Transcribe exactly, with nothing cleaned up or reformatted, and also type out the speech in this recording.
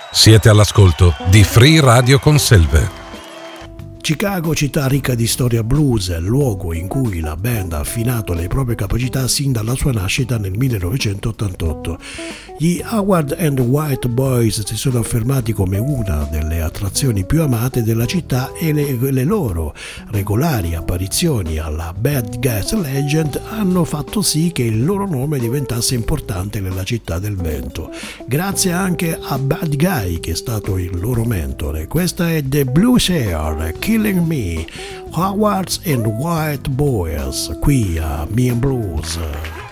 Siete all'ascolto di Free Radio Conselve. Chicago, città ricca di storia blues, è il luogo in cui la band ha affinato le proprie capacità sin dalla sua nascita nel millenovecentottantotto. Gli Howard and White Boys si sono affermati come una delle attrazioni più amate della città e le, le loro regolari apparizioni alla Bad Gas Legend hanno fatto sì che il loro nome diventasse importante nella città del vento, grazie anche a Bad Guy, che è stato il loro mentore. Questa è The Blues Air, Killing Me, Howards and White Boys, qui a Me and Blues.